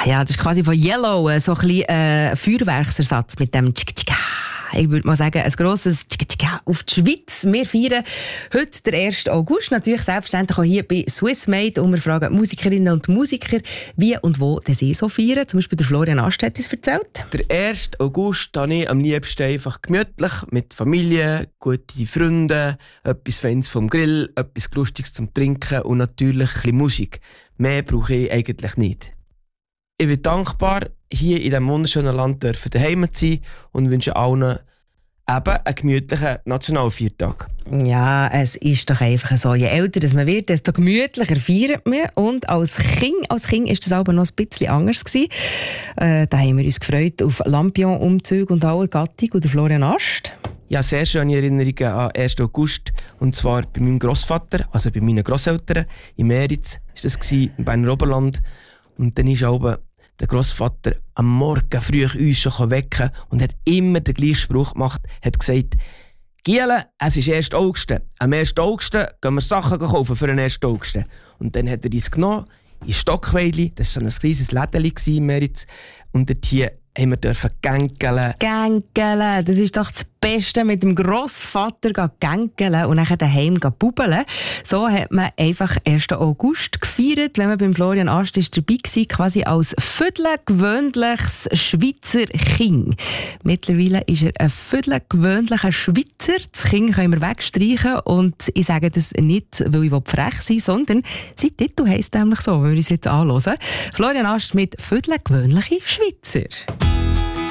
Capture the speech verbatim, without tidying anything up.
Ja, das ist quasi von Yellow so ein bisschen äh, Feuerwerksersatz mit dem Tschik-Tschika. Ich würde mal sagen, ein grosses Tschik-Tschika auf die Schweiz. Wir feiern heute den ersten August. Natürlich selbstverständlich auch hier bei Swissmade. Und wir fragen Musikerinnen und Musiker, wie und wo sie so feiern. Zum Beispiel der Florian Ast hat es erzählt. Der ersten August habe ich am liebsten einfach gemütlich mit Familie, gute Freunde, etwas Feines vom Grill, etwas Lustiges zum Trinken und natürlich ein bisschen Musik. Mehr brauche ich eigentlich nicht. Ich bin dankbar, hier in diesem wunderschönen Land daheim zu sein und wünsche allen eben einen gemütlichen Nationalviertag. Ja, es ist doch einfach so. Je älter man wird, desto gemütlicher feiert man. Und als Kind, als kind ist das aber noch ein bisschen anders gewesen. Äh, da haben wir uns gefreut auf Lampion-Umzüge und aller Gattung und der Florian Ast. Ja, sehr schöne Erinnerungen an ersten August. Und zwar bei meinem Grossvater, also bei meinen Grosseltern. In Meritz war das, im Berner Oberland. Und dann ist oben der Grossvater am Morgen früh uns schon wecken und hat immer den gleichen Spruch gemacht, hat gesagt, Giele, es ist erster August. Am ersten August gehen wir Sachen kaufen für den ersten August. Und dann hat er uns genommen, in Stockweili, das war so ein kleines Lädeli in Meritz, und dort hier haben wir dürfen gänkeln. Gänkeln, das ist doch das Beste, mit dem Grossvater gänkeln und dann daheim bubeln. So hat man einfach ersten August gefeiert, wenn man beim Florian Ast ist dabei war, quasi als viertelgewöhnliches Schweizer Kind. Mittlerweile ist er ein viertelgewöhnlicher Schweizer. Das Kind können wir wegstreichen und ich sage das nicht, weil ich frech sein will, sondern sein Titel heisst nämlich so, wenn wir uns jetzt anhören. Florian Ast mit viertelgewöhnliche Schweizer.